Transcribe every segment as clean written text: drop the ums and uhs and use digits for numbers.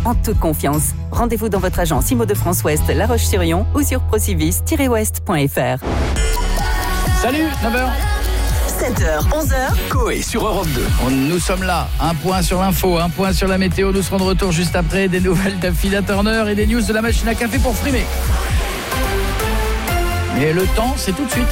en toute confiance. Rendez-vous dans votre agence Île-de-France Ouest, La Roche-sur-Yon ou sur procivis-ouest.fr. Salut, 9h. 7h, 11h. Coé sur Europe 2. Nous sommes là, un point sur l'info, un point sur la météo. Nous serons de retour juste après des nouvelles d'Affida Turner et des news de la machine à café pour frimer. Mais le temps, c'est tout de suite.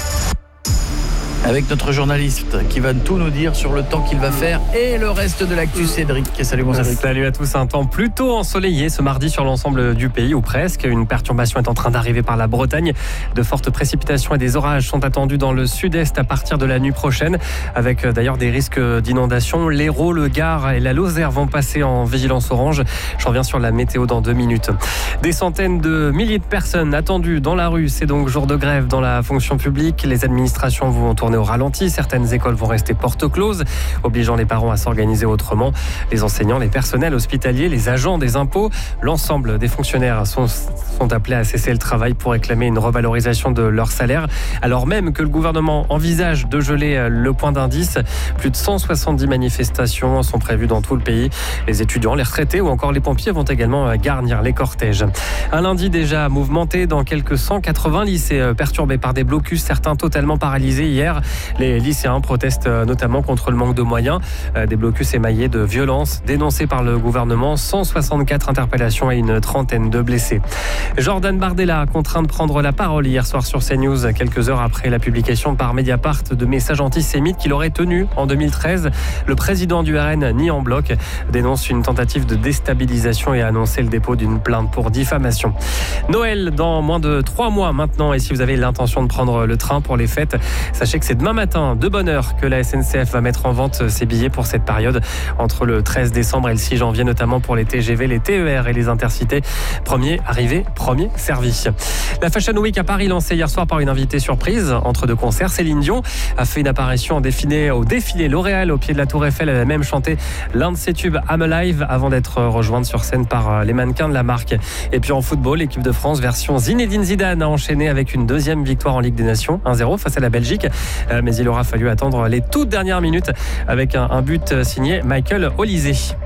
Avec notre journaliste qui va tout nous dire sur le temps qu'il va faire et le reste de l'actu. Cédric. Salut mon Cédric. Salut à tous, un temps plutôt ensoleillé ce mardi sur l'ensemble du pays ou presque. Une perturbation est en train d'arriver par la Bretagne. De fortes précipitations et des orages sont attendus dans le sud-est à partir de la nuit prochaine, avec d'ailleurs des risques d'inondation. L'Hérault, le Gard et la Lozère vont passer en vigilance orange. Je reviens sur la météo dans 2 minutes. Des centaines de milliers de personnes attendues dans la rue. C'est donc jour de grève dans la fonction publique. Les administrations vont tourner au ralenti. Certaines écoles vont rester portes closes, obligeant les parents à s'organiser autrement. Les enseignants, les personnels hospitaliers, les agents des impôts, l'ensemble des fonctionnaires sont appelés à cesser le travail pour réclamer une revalorisation de leur salaire, alors même que le gouvernement envisage de geler le point d'indice. Plus de 170 manifestations sont prévues dans tout le pays. Les étudiants, les retraités ou encore les pompiers vont également garnir les cortèges. Un lundi déjà mouvementé dans quelques 180 lycées perturbés par des blocus, certains totalement paralysés hier. Les lycéens protestent notamment contre le manque de moyens. Des blocus émaillés de violences dénoncés par le gouvernement. 164 interpellations et une trentaine de blessés. Jordan Bardella contraint de prendre la parole hier soir sur CNews, quelques heures après la publication par Mediapart de messages antisémites qu'il aurait tenus en 2013. Le président du RN nie en bloc, dénonce une tentative de déstabilisation et a annoncé le dépôt d'une plainte pour diffamation. Noël dans moins de 3 mois maintenant, et si vous avez l'intention de prendre le train pour les fêtes, sachez que c'est demain matin, de bonne heure, que la SNCF va mettre en vente ses billets pour cette période entre le 13 décembre et le 6 janvier, notamment pour les TGV, les TER et les intercités. Premier arrivé, premier servi. La Fashion Week à Paris, lancée hier soir par une invitée surprise. Entre 2 concerts, Céline Dion a fait une apparition au défilé L'Oréal au pied de la Tour Eiffel. Elle a même chanté l'un de ses tubes, I'm Alive, avant d'être rejointe sur scène par les mannequins de la marque. Et puis en football, l'équipe de France version Zinedine Zidane a enchaîné avec une 2e victoire en Ligue des Nations, 1-0 face à la Belgique. Mais il aura fallu attendre les toutes dernières minutes avec un but signé Michael Olysée.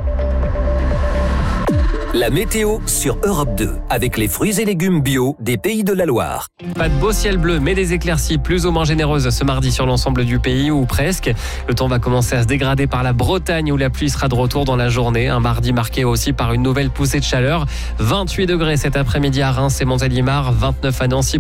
La météo sur Europe 2, avec les fruits et légumes bio des Pays de la Loire. Pas de beau ciel bleu, mais des éclaircies plus ou moins généreuses ce mardi sur l'ensemble du pays, ou presque. Le temps va commencer à se dégrader par la Bretagne, où la pluie sera de retour dans la journée. Un mardi marqué aussi par une nouvelle poussée de chaleur. 28 degrés cet après-midi à Reims et Montélimar, 29 à Nancy.